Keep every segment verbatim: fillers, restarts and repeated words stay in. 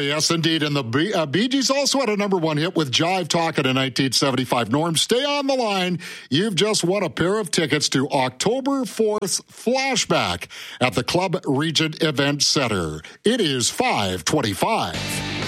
yes, indeed. And the B- uh, Bee Gees also had a number one hit with Jive Talkin' in nineteen seventy-five. Norm, stay on the line. You've just won a pair of tickets to October fourth Flashback at the Club Regent Event Center. It is five twenty-five.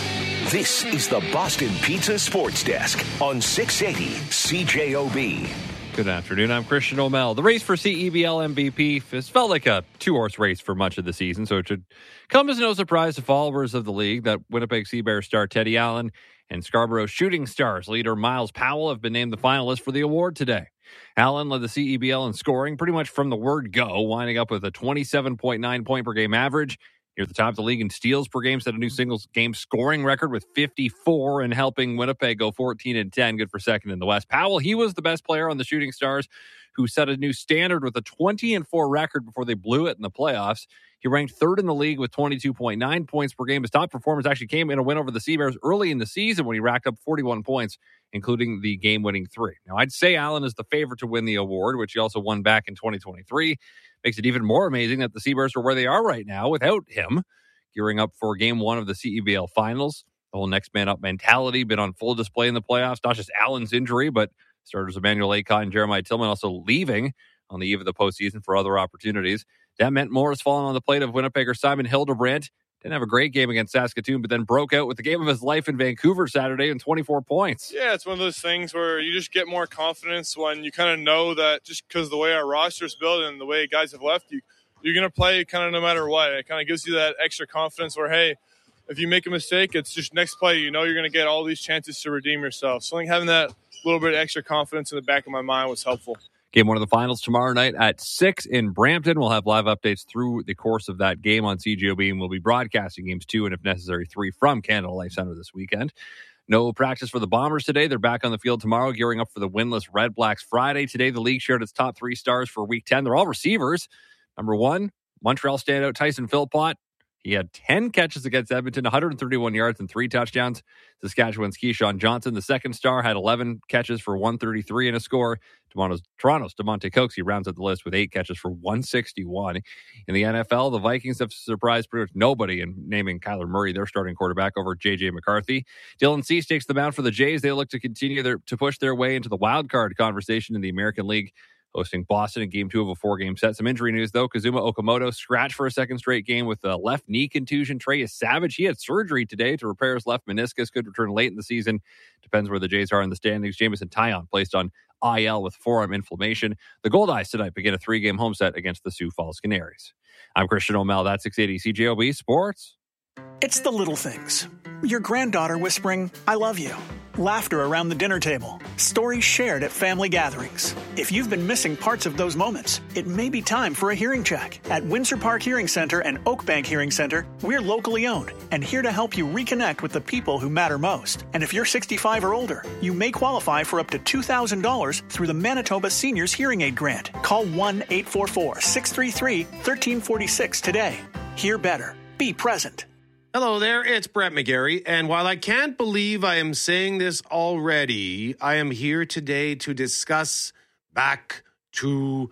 This is the Boston Pizza Sports Desk on six eighty C J O B. Good afternoon. I'm Christian O'Mell. The race for C E B L M V P has felt like a two-horse race for much of the season, so it should come as no surprise to followers of the league that Winnipeg Sea Bears star Teddy Allen and Scarborough Shooting Stars leader Miles Powell have been named the finalists for the award today. Allen led the C E B L in scoring pretty much from the word go, winding up with a twenty-seven point nine point per game average. Near the top of the league in steals per game, set a new singles game scoring record with fifty-four and helping Winnipeg go fourteen and ten. Good for second in the West. Powell, he was the best player on the Shooting Stars, who set a new standard with a twenty and four record before they blew it in the playoffs. He ranked third in the league with twenty-two point nine points per game. His top performance actually came in a win over the Sea Bears early in the season when he racked up forty-one points, including the game-winning three. Now, I'd say Allen is the favorite to win the award, which he also won back in twenty twenty-three. Makes it even more amazing that the Sea Bears are where they are right now without him, gearing up for game one of the C E B L finals. The whole next man up mentality been on full display in the playoffs. Not just Allen's injury, but starters Emmanuel Acott and Jeremiah Tillman also leaving on the eve of the postseason for other opportunities. That meant more has fallen on the plate of Winnipegger Simon Hildebrandt. Didn't have a great game against Saskatoon, but then broke out with the game of his life in Vancouver Saturday and twenty-four points. Yeah, it's one of those things where you just get more confidence when you kind of know that just because the way our roster's built and the way guys have left, you, you're going to play kind of no matter what. It kind of gives you that extra confidence where, hey, if you make a mistake, it's just next play, you know you're going to get all these chances to redeem yourself. So I think having that little bit of extra confidence in the back of my mind was helpful. Game one of the finals tomorrow night at six in Brampton. We'll have live updates through the course of that game on C J O B, and we'll be broadcasting games two and, if necessary, three from Canada Life Center this weekend. No practice for the Bombers today. They're back on the field tomorrow, gearing up for the winless Red Blacks Friday. Today, the league shared its top three stars for Week ten. They're all receivers. Number one, Montreal standout Tyson Philpott. He had ten catches against Edmonton, one hundred thirty-one yards and three touchdowns. Saskatchewan's Keyshawn Johnson, the second star, had eleven catches for one thirty-three and a score. Toronto's, Toronto's DeMonte Coxie rounds out the list with eight catches for one sixty-one. In the N F L, the Vikings have surprised pretty much nobody in naming Kyler Murray their starting quarterback over J J McCarthy. Dylan Cease takes the mound for the Jays. They look to continue their, to push their way into the wild card conversation in the American League, hosting Boston in game two of a four-game set. Some injury news, though. Kazuma Okamoto scratched for a second straight game with a left knee contusion. Trey Savage, he had surgery today to repair his left meniscus. Could return late in the season. Depends where the Jays are in the standings. Jamison Tyon placed on I L with forearm inflammation. The Gold Eyes tonight begin a three-game home set against the Sioux Falls Canaries. I'm Christian O'Mell. That's six eighty C J O B Sports. It's the little things. Your granddaughter whispering, "I love you." Laughter around the dinner table. Stories shared at family gatherings. If you've been missing parts of those moments, it may be time for a hearing check. At Windsor Park Hearing Center and Oakbank Hearing Center, we're locally owned and here to help you reconnect with the people who matter most. And if you're sixty-five or older, you may qualify for up to two thousand dollars through the Manitoba Seniors Hearing Aid Grant. Call one eight four four, six three three, one three four six today. Hear better. Be present. Hello there, it's Brett McGarry, and while I can't believe I am saying this already, I am here today to discuss back to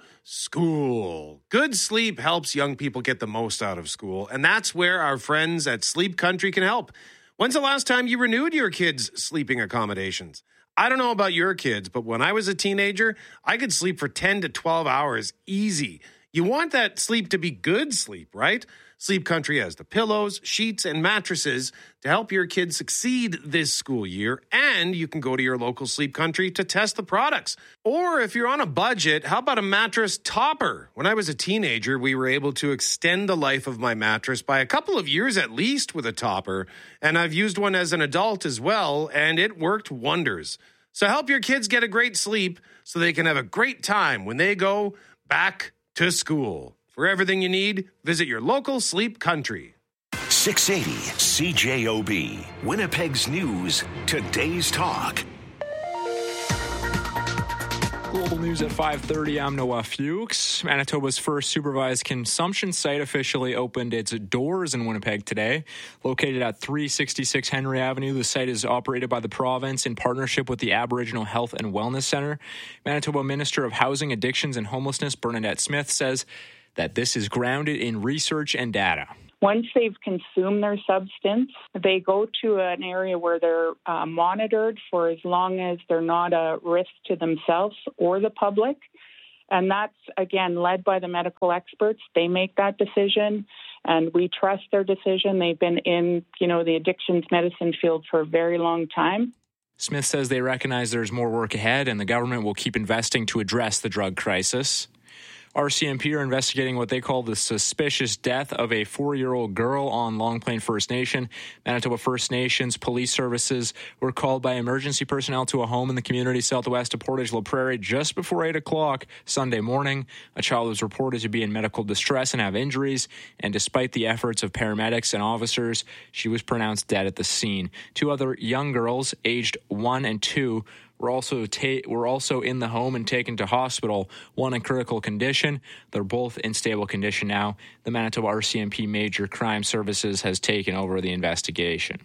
school. Good sleep helps young people get the most out of school, and that's where our friends at Sleep Country can help. When's the last time you renewed your kids' sleeping accommodations? I don't know about your kids, but when I was a teenager, I could sleep for ten to twelve hours easy. You want that sleep to be good sleep, right? Sleep Country has the pillows, sheets, and mattresses to help your kids succeed this school year, and you can go to your local Sleep Country to test the products. Or if you're on a budget, how about a mattress topper? When I was a teenager, we were able to extend the life of my mattress by a couple of years at least with a topper, and I've used one as an adult as well, and it worked wonders. So help your kids get a great sleep so they can have a great time when they go back to school. For everything you need, visit your local Sleep Country. six eighty C J O B, Winnipeg's News, Today's Talk. Global News at five thirty, I'm Noah Fuchs. Manitoba's first supervised consumption site officially opened its doors in Winnipeg today. Located at three sixty-six Henry Avenue, the site is operated by the province in partnership with the Aboriginal Health and Wellness Centre. Manitoba Minister of Housing, Addictions and Homelessness, Bernadette Smith, says that this is grounded in research and data. Once they've consumed their substance, they go to an area where they're uh, monitored for as long as they're not a risk to themselves or the public. And that's, again, led by the medical experts. They make that decision, and we trust their decision. They've been in, you know, the addictions medicine field for a very long time. Smith says they recognize there's more work ahead, and the government will keep investing to address the drug crisis. R C M P are investigating what they call the suspicious death of a four-year-old girl on Long Plain First Nation. Manitoba First Nations police services were called by emergency personnel to a home in the community southwest of Portage La Prairie just before eight o'clock Sunday morning. A child was reported to be in medical distress and have injuries, and despite the efforts of paramedics and officers, she was pronounced dead at the scene. Two other young girls, aged one and two, were also ta- were also in the home and taken to hospital, one in critical condition. They're both in stable condition now. The Manitoba R C M P Major Crime Services has taken over the investigation.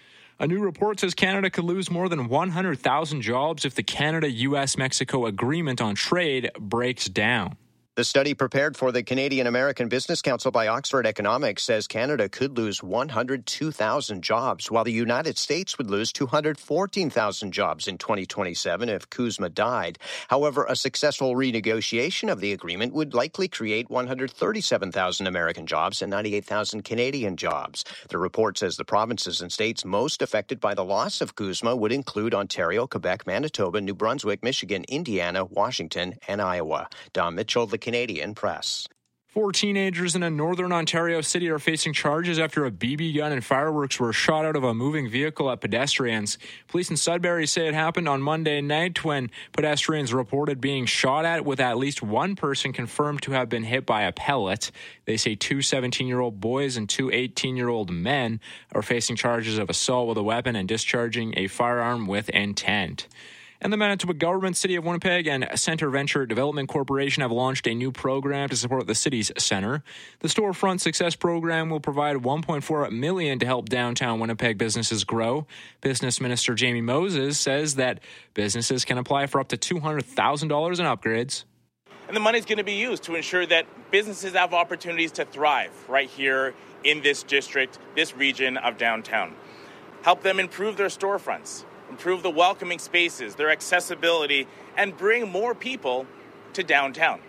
A new report says Canada could lose more than one hundred thousand jobs if the Canada-U S Mexico agreement on trade breaks down. The study prepared for the Canadian-American Business Council by Oxford Economics says Canada could lose one hundred two thousand jobs, while the United States would lose two hundred fourteen thousand jobs in twenty twenty-seven if CUSMA died. However, a successful renegotiation of the agreement would likely create one hundred thirty-seven thousand American jobs and ninety-eight thousand Canadian jobs. The report says the provinces and states most affected by the loss of CUSMA would include Ontario, Quebec, Manitoba, New Brunswick, Michigan, Indiana, Washington, and Iowa. Don Mitchell, the Canadian Press. Four teenagers in a northern Ontario city are facing charges after a B B gun and fireworks were shot out of a moving vehicle at pedestrians. Police in Sudbury say it happened on Monday night when pedestrians reported being shot at, with at least one person confirmed to have been hit by a pellet. They say two seventeen-year-old boys and two eighteen-year-old men are facing charges of assault with a weapon and discharging a firearm with intent. And the Manitoba government, City of Winnipeg, and Centre Venture Development Corporation have launched a new program to support the city's centre. The Storefront Success Program will provide one point four million dollars to help downtown Winnipeg businesses grow. Business Minister Jamie Moses says that businesses can apply for up to two hundred thousand dollars in upgrades. And the money is going to be used to ensure that businesses have opportunities to thrive right here in this district, this region of downtown. Help them improve their storefronts, improve the welcoming spaces, their accessibility, and bring more people to downtown.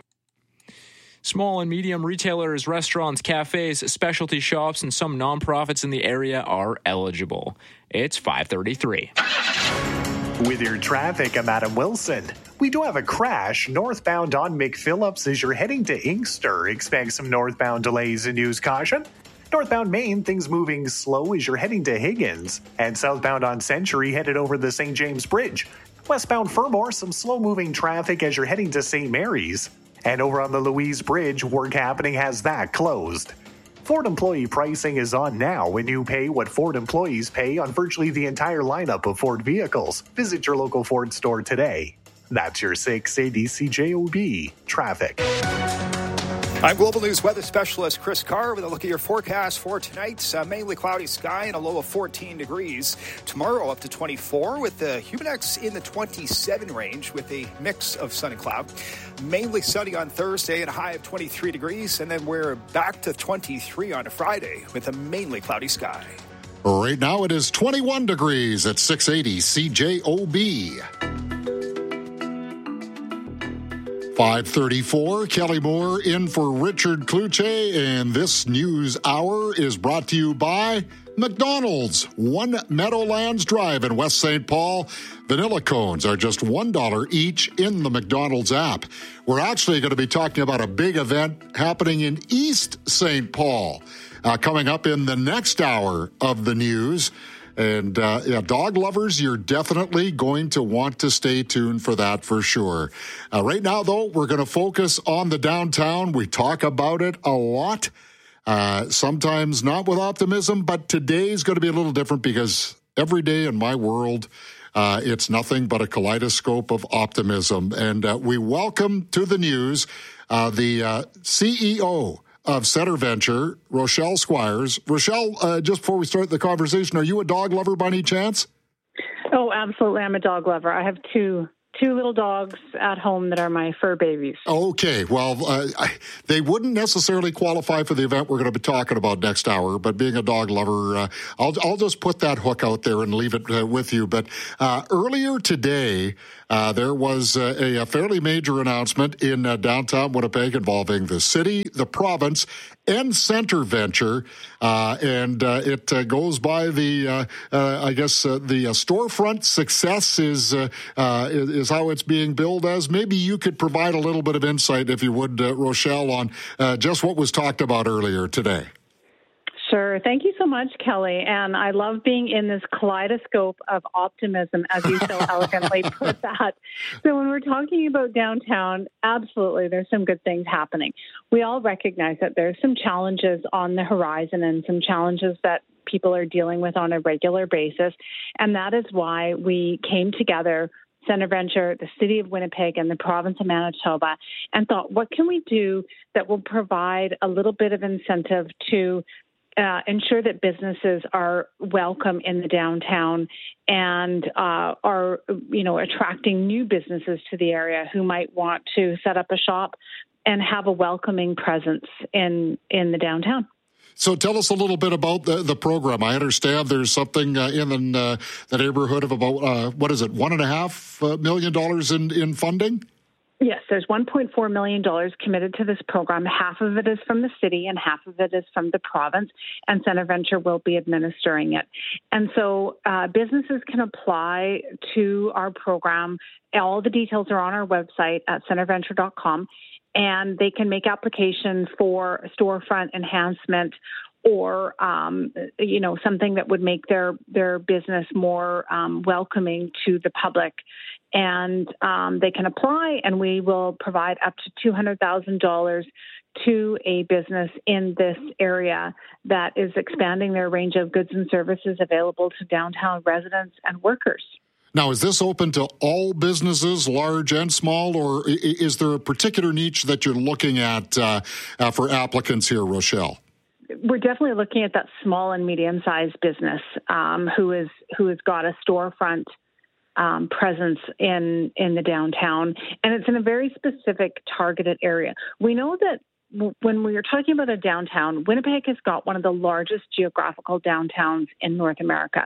Small and medium retailers, restaurants, cafes, specialty shops, and some nonprofits in the area are eligible. It's five thirty-three. With your traffic, I'm Adam Wilson. We do have a crash northbound on McPhillips as you're heading to Inkster. Expect some northbound delays and use caution. Northbound Main, things moving slow as you're heading to Higgins. And southbound on Century, headed over the Saint James Bridge. Westbound Fermor, some slow-moving traffic as you're heading to Saint Mary's. And over on the Louise Bridge, work happening has that closed. Ford employee pricing is on now when you pay what Ford employees pay on virtually the entire lineup of Ford vehicles. Visit your local Ford store today. That's your six eighty C J O B traffic. I'm Global News weather specialist Chris Carr with a look at your forecast for tonight. Uh, mainly cloudy sky and a low of fourteen degrees. Tomorrow up to twenty-four with the Humidex in the twenty-seven range with a mix of sun and cloud. Mainly sunny on Thursday and a high of twenty-three degrees. And then we're back to twenty-three on a Friday with a mainly cloudy sky. Right now it is twenty-one degrees at six eighty C J O B. five thirty-four, Kelly Moore in for Richard Kluche, and this news hour is brought to you by McDonald's. One Meadowlands Drive in West Saint Paul. Vanilla cones are just one dollar each in the McDonald's app. We're actually going to be talking about a big event happening in East Saint Paul uh, coming up in the next hour of the news. And, uh, yeah, dog lovers, you're definitely going to want to stay tuned for that for sure. Uh, right now, though, we're going to focus on the downtown. We talk about it a lot, uh, sometimes not with optimism, but today's going to be a little different because every day in my world, uh, it's nothing but a kaleidoscope of optimism. And uh, we welcome to the news uh, the uh, C E O of Centre Venture, Rochelle Squires. Rochelle, uh, just before we start the conversation, are you a dog lover by any chance? Oh, absolutely. I'm a dog lover. I have two two little dogs at home that are my fur babies. Okay, well, uh, I, they wouldn't necessarily qualify for the event we're going to be talking about next hour, but being a dog lover, uh, I'll, I'll just put that hook out there and leave it uh, with you. But uh, earlier today, uh, there was a, a fairly major announcement in uh, downtown Winnipeg involving the city, the province, and CentreVenture, uh, and uh, it uh, goes by the, uh, uh, I guess, uh, the uh, storefront success is, uh, uh, is is how it's being billed as. Maybe you could provide a little bit of insight, if you would, uh, Rochelle, on uh, just what was talked about earlier today. Sure. Thank you so much, Kelly. And I love being in this kaleidoscope of optimism, as you so elegantly put that. So when we're talking about downtown, absolutely, there's some good things happening. We all recognize that there's some challenges on the horizon and some challenges that people are dealing with on a regular basis. And that is why we came together, CentreVenture, the City of Winnipeg, and the Province of Manitoba, and thought, what can we do that will provide a little bit of incentive to Uh, ensure that businesses are welcome in the downtown and uh, are, you know, attracting new businesses to the area who might want to set up a shop and have a welcoming presence in in the downtown. So tell us a little bit about the, the program. I understand there's something uh, in the, uh, the neighborhood of about, uh, what is it, one and a half uh, million dollars in, in funding? Yes, there's one point four million dollars committed to this program. Half of it is from the city and half of it is from the province, and CentreVenture will be administering it. And so uh, businesses can apply to our program. All the details are on our website at centreventure dot com, and they can make application for storefront enhancement or, um, you know, something that would make their, their business more um, welcoming to the public. And um, they can apply, and we will provide up to two hundred thousand dollars to a business in this area that is expanding their range of goods and services available to downtown residents and workers. Now, is this open to all businesses, large and small, or is there a particular niche that you're looking at uh, uh, for applicants here, Rochelle? We're definitely looking at that small and medium-sized business um, who is who has got a storefront Um, presence in, in the downtown, and it's in a very specific targeted area. We know that w- when we are talking about a downtown, Winnipeg has got one of the largest geographical downtowns in North America.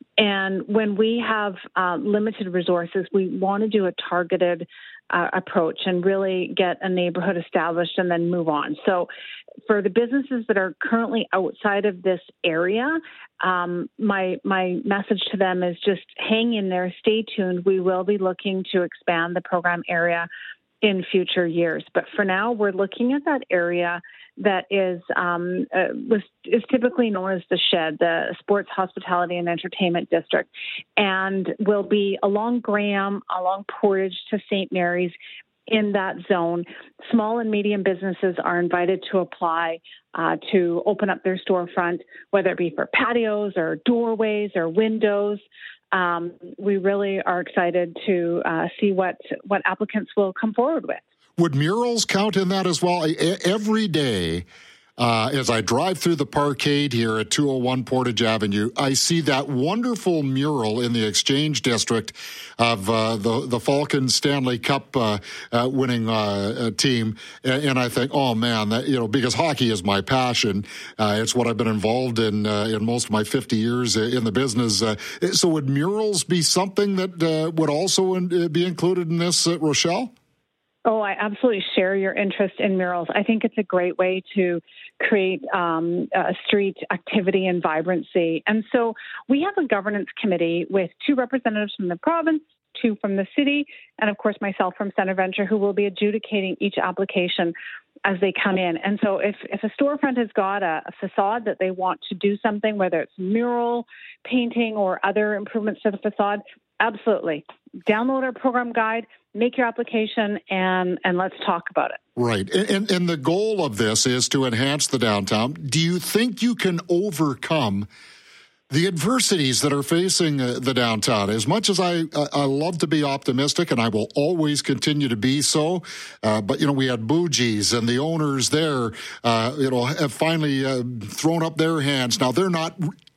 And when we have uh, limited resources, we want to do a targeted uh, approach and really get a neighborhood established and then move on. So for the businesses that are currently outside of this area, um, my my message to them is just hang in there, stay tuned. We will be looking to expand the program area in future years. But for now, we're looking at that area that is um, uh, was is typically known as the Shed, the Sports, Hospitality, and Entertainment District, and will be along Graham, along Portage to Saint Mary's. In that zone, small and medium businesses are invited to apply uh, to open up their storefront, whether it be for patios or doorways or windows. Um, we really are excited to uh, see what, what applicants will come forward with. Would murals count in that as well? Every day, uh, as I drive through the parkade here at two oh one Portage Avenue, I see that wonderful mural in the Exchange District of uh, the the Falcons Stanley Cup uh, uh, winning uh, team, and, and I think, oh man, that, you know, because hockey is my passion. Uh, it's what I've been involved in uh, in most of my fifty years in the business. Uh, so, would murals be something that uh, would also in, be included in this, uh, Rochelle? Oh, I absolutely share your interest in murals. I think it's a great way to create um, a street activity and vibrancy. And so we have a governance committee with two representatives from the province, two from the city, and of course myself from CentreVenture, who will be adjudicating each application as they come in. And so if, if a storefront has got a, a facade that they want to do something, whether it's mural, painting, or other improvements to the facade, absolutely. Download our program guide, make your application, and, and let's talk about it. Right. And, and, and the goal of this is to enhance the downtown. Do you think you can overcome the adversities that are facing uh, the downtown? As much as I, I I love to be optimistic, and I will always continue to be so, uh, but, you know, we had Bougies and the owners there, uh, you know, have finally uh, thrown up their hands. Now, they're not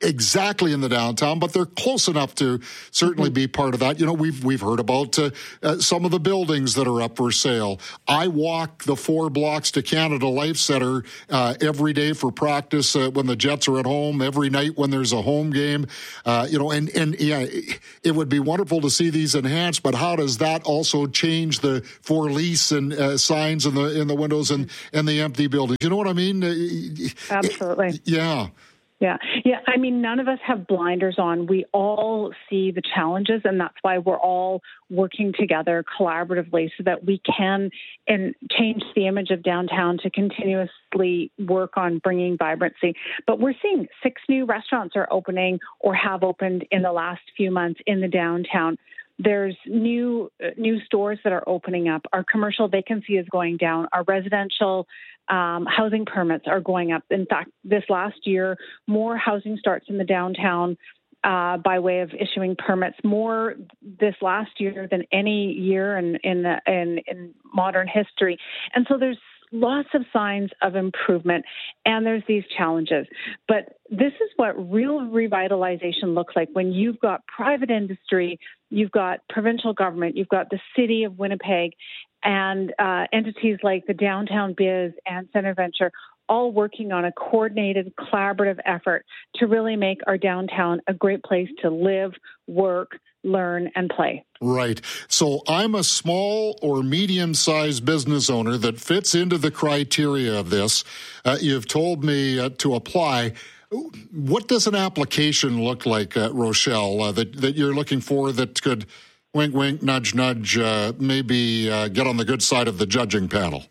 exactly in the downtown, but they're close enough to certainly mm-hmm. be part of that. You know, we've we've heard about uh, uh, some of the buildings that are up for sale. I walk the four blocks to Canada Life Center uh, every day for practice uh, when the Jets are at home, every night when there's a home game. Uh, you know, and, and yeah, it would be wonderful to see these enhanced, but how does that also change the for lease and uh, signs in the in the windows and, and the empty buildings? You know what I mean? Absolutely. Yeah. Yeah. Yeah. I mean, none of us have blinders on. We all see the challenges, and that's why we're all working together collaboratively so that we can and change the image of downtown to continuously work on bringing vibrancy. But we're seeing six new restaurants are opening or have opened in the last few months in the downtown. There's new uh, new stores that are opening up. Our commercial vacancy is going down. Our residential um, housing permits are going up. In fact, this last year, more housing starts in the downtown uh, by way of issuing permits, more this last year than any year in in, the, in in modern history. And so there's lots of signs of improvement, and there's these challenges. But this is what real revitalization looks like when you've got private industry, you've got provincial government, you've got the city of Winnipeg, and uh, entities like the Downtown Biz and Centre Venture all working on a coordinated, collaborative effort to really make our downtown a great place to live, work, learn, and play. Right. So I'm a small or medium-sized business owner that fits into the criteria of this. Uh, you've told me uh, to apply. What does an application look like, uh, Rochelle, uh, that, that you're looking for that could, wink, wink, nudge, nudge, uh, maybe uh, get on the good side of the judging panel?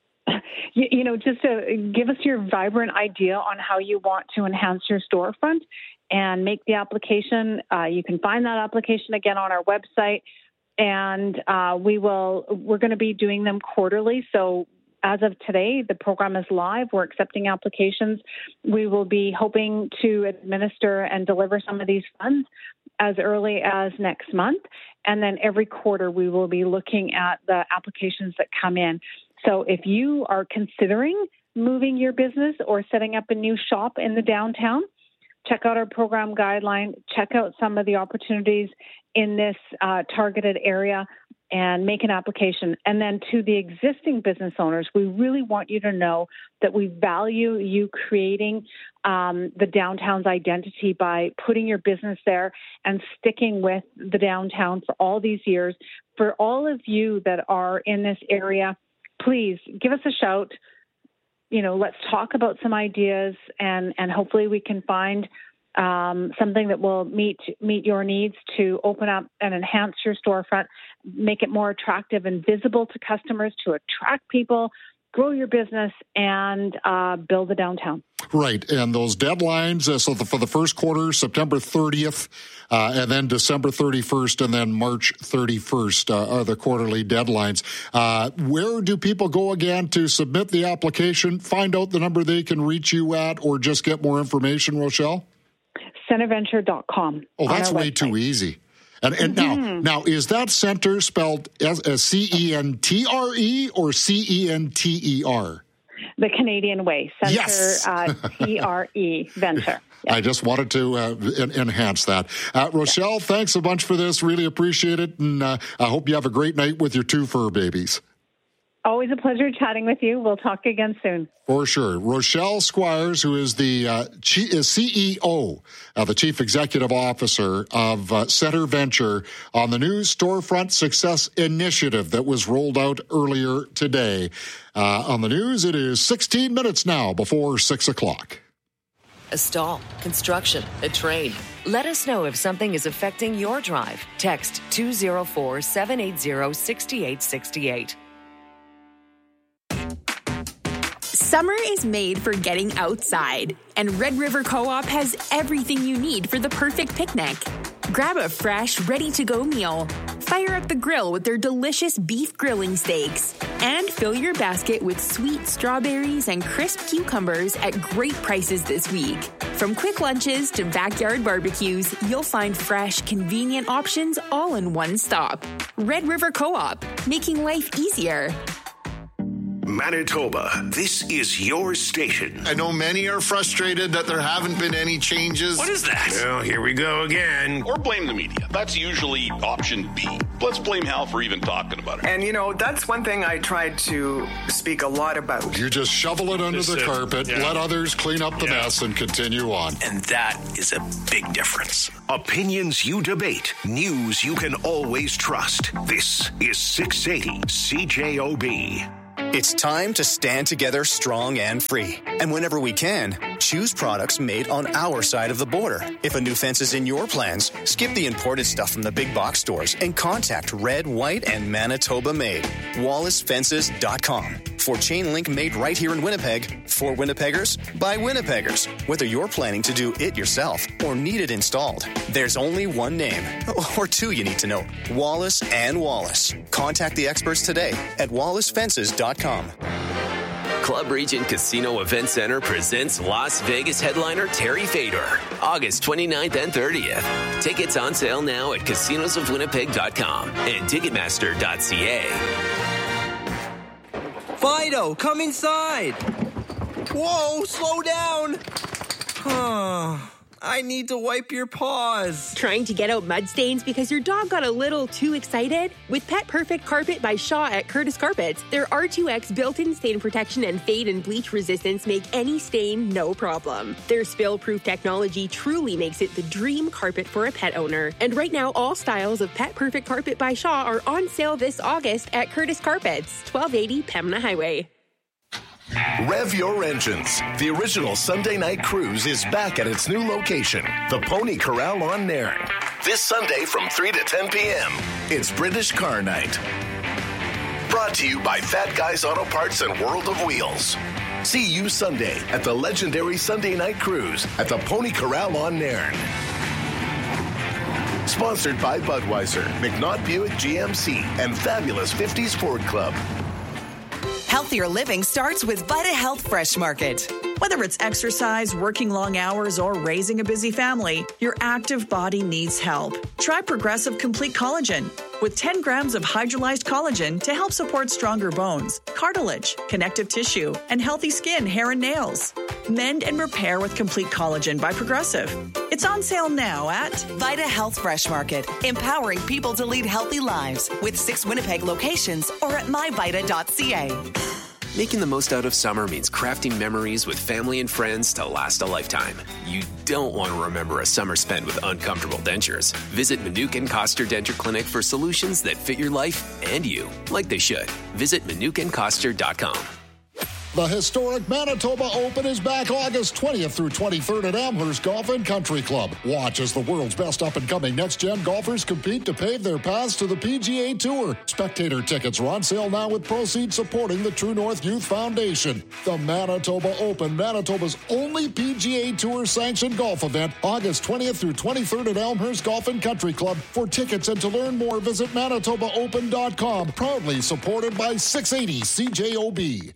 You, you know, just to give us your vibrant idea on how you want to enhance your storefront and make the application. Uh, you can find that application again on our website, and uh, we will. We're going to be doing them quarterly. So as of today, the program is live. We're accepting applications. We will be hoping to administer and deliver some of these funds as early as next month, and then every quarter we will be looking at the applications that come in. So if you are considering moving your business or setting up a new shop in the downtown, check out our program guideline, check out some of the opportunities in this uh, targeted area, and make an application. And then to the existing business owners, we really want you to know that we value you creating um, the downtown's identity by putting your business there and sticking with the downtown for all these years. For all of you that are in this area, please give us a shout. You know, let's talk about some ideas, and, and hopefully we can find um, something that will meet meet your needs to open up and enhance your storefront, make it more attractive and visible to customers, to attract people, grow your business, and uh, build the downtown. Right, and those deadlines, uh, so the, for the first quarter, September thirtieth, uh, and then December thirty-first, and then March thirty-first uh, are the quarterly deadlines. Uh, where do people go again to submit the application, find out the number they can reach you at, or just get more information, Rochelle? centre venture dot com. Oh, that's way website. Too easy. And, and mm-hmm. now, now, is that center spelled as, as C E N T R E or C E N T E R? The Canadian way. Center, yes. uh, T R E, Venture. Yes. I just wanted to uh, en- enhance that. Uh, Rochelle, yeah. Thanks a bunch for this. Really appreciate it. And uh, I hope you have a great night with your two fur babies. Always a pleasure chatting with you. We'll talk again soon. For sure. Rochelle Squires, who is the uh, C E O, uh, the Chief Executive Officer of uh, Centre Venture, on the new Storefront Success Initiative that was rolled out earlier today. Uh, on the news, it is sixteen minutes now before six o'clock. A stall, construction, a train. Let us know if something is affecting your drive. Text two oh four, seven eight zero, six eight six eight. Summer is made for getting outside, and Red River Co-op has everything you need for the perfect picnic. Grab a fresh, ready-to-go meal, fire up the grill with their delicious beef grilling steaks, and fill your basket with sweet strawberries and crisp cucumbers at great prices this week. From quick lunches to backyard barbecues, you'll find fresh, convenient options all in one stop. Red River Co-op, making life easier. Manitoba. This is your station. I know many are frustrated that there haven't been any changes. What is that? Well, here we go again. Or blame the media. That's usually option B. Let's blame Hal for even talking about it. And, you know, that's one thing I tried to speak a lot about. You just shovel it under Just the it. carpet, Yeah. let others clean up the Yeah. mess, and continue on. And that is a big difference. Opinions you debate. News you can always trust. This is six eighty C J O B. It's time to stand together strong and free. And whenever we can, choose products made on our side of the border. If a new fence is in your plans, skip the imported stuff from the big box stores and contact Red, White, and Manitoba Made. Wallace Fences dot com. For chain link made right here in Winnipeg, for Winnipeggers, by Winnipeggers. Whether you're planning to do it yourself or need it installed, there's only one name, or two you need to know, Wallace and Wallace. Contact the experts today at Wallace Fences dot com. Club Regent Casino Event Center presents Las Vegas headliner Terry Fator, August twenty-ninth and thirtieth. Tickets on sale now at casinos of winnipeg dot com and ticketmaster dot c a. Fido, come inside. Whoa, slow down. I need to wipe your paws. Trying to get out mud stains because your dog got a little too excited? With Pet Perfect Carpet by Shaw at Curtis Carpets, their R two X built-in stain protection and fade and bleach resistance make any stain no problem. Their spill-proof technology truly makes it the dream carpet for a pet owner. And right now, all styles of Pet Perfect Carpet by Shaw are on sale this August at Curtis Carpets, twelve eighty Pembina Highway. Rev your engines. The original Sunday night cruise is back at its new location, the Pony Corral on Nairn. This Sunday from three to ten p.m. It's British Car Night. Brought to you by Fat Guys Auto Parts and World of Wheels. See you Sunday at the legendary Sunday night cruise at the Pony Corral on Nairn. Sponsored by Budweiser, McNaught Buick G M C, and Fabulous fifties Ford Club. Healthier living starts with Vita Health Fresh Market. Whether it's exercise, working long hours, or raising a busy family, your active body needs help. Try Progressive Complete Collagen with ten grams of hydrolyzed collagen to help support stronger bones, cartilage, connective tissue, and healthy skin, hair, and nails. Mend and repair with Complete Collagen by Progressive. It's on sale now at Vita Health Fresh Market, empowering people to lead healthy lives with six Winnipeg locations or at my vita dot c a. Making the most out of summer means crafting memories with family and friends to last a lifetime. You don't want to remember a summer spent with uncomfortable dentures. Visit Manukin Koster Denture Clinic for solutions that fit your life and you, like they should. Visit manukin koster dot com. The historic Manitoba Open is back August twentieth through twenty-third at Amherst Golf and Country Club. Watch as the world's best up-and-coming next-gen golfers compete to pave their paths to the P G A Tour. Spectator tickets are on sale now with proceeds supporting the True North Youth Foundation. The Manitoba Open, Manitoba's only P G A Tour sanctioned golf event, August twentieth through twenty-third at Elmhurst Golf and Country Club. For tickets and to learn more, visit manitoba open dot com. Proudly supported by six eighty C J O B.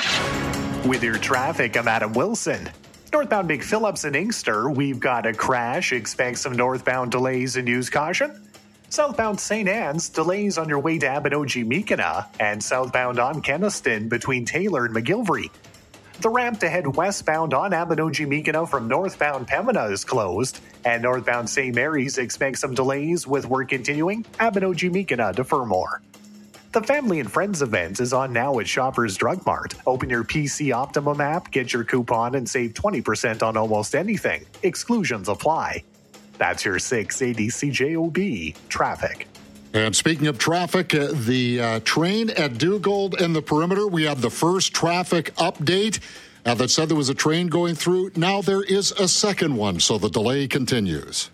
With your traffic, I'm Adam Wilson. Northbound McPhillips and Inkster, we've got a crash. Expect some northbound delays and use caution. Southbound Saint Anne's, delays on your way to Abinogi-Meekina, and southbound on Kenaston between Taylor and McGilvery. The ramp to head westbound on Abinogi-Meekina from northbound Pembina is closed, and northbound Saint Mary's expect some delays with work continuing, Abinogi-Meekina to Fermor. The Family and Friends event is on now at Shoppers Drug Mart. Open your P C Optimum app, get your coupon, and save twenty percent on almost anything. Exclusions apply. That's your six eighty C J O B traffic. And speaking of traffic, uh, the uh, train at Dugald and the perimeter, we have the first traffic update uh, that said there was a train going through. Now there is a second one, so the delay continues.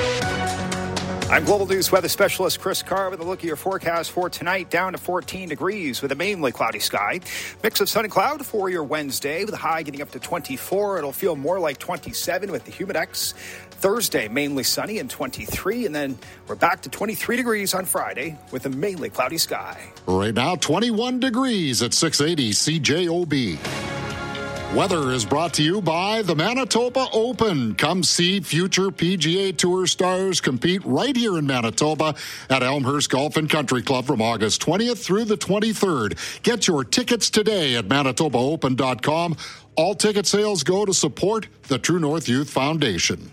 I'm Global News weather specialist Chris Carr with a look at your forecast for tonight. Down to fourteen degrees with a mainly cloudy sky. Mix of sun and cloud for your Wednesday with a high getting up to twenty-four. It'll feel more like twenty-seven with the Humidex. Thursday, mainly sunny and twenty-three. And then we're back to twenty-three degrees on Friday with a mainly cloudy sky. Right now, twenty-one degrees at six eighty C J O B. Weather is brought to you by the Manitoba Open. Come see future P G A Tour stars compete right here in Manitoba at Elmhurst Golf and Country Club from August twentieth through the twenty-third. Get your tickets today at manitoba open dot com. All ticket sales go to support the True North Youth Foundation.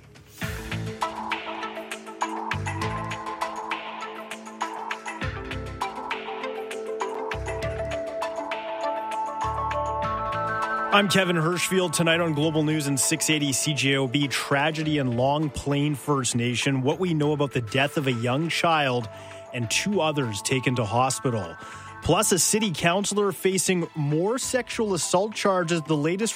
I'm Kevin Hirschfield. Tonight on Global News and six eighty C J O B, tragedy in Long Plain First Nation, what we know about the death of a young child and two others taken to hospital. Plus, a city councillor facing more sexual assault charges, the latest